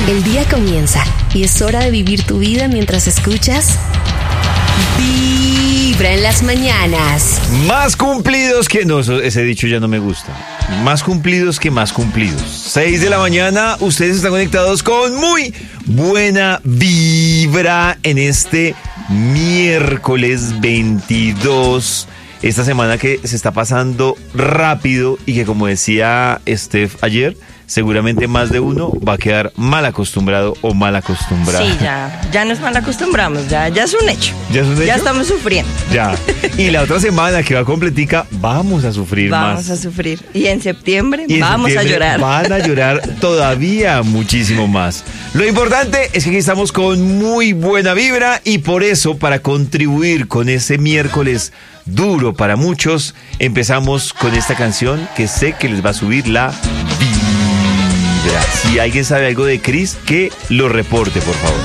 El día comienza y es hora de vivir tu vida mientras escuchas Vibra en las mañanas. Más cumplidos que... No, ese dicho ya no me gusta. Más cumplidos que más cumplidos. 6 de la mañana, ustedes están conectados con muy buena vibra en este miércoles 22. Esta semana que se está pasando rápido y que, como decía Steph ayer, seguramente más de uno va a quedar mal acostumbrado o mal acostumbrada. Sí, ya nos mal acostumbramos, ya es un hecho. ¿Ya es un hecho? Ya estamos sufriendo. Ya. Y la otra semana que va completica, vamos a sufrir más. Vamos a sufrir. Y en septiembre Y en vamos septiembre a llorar. Van a llorar todavía muchísimo más. Lo importante es que aquí estamos con muy buena vibra y por eso, para contribuir con ese miércoles duro para muchos, empezamos con esta canción que sé que les va a subir la vibra. Si alguien sabe algo de Chris, que lo reporte, por favor.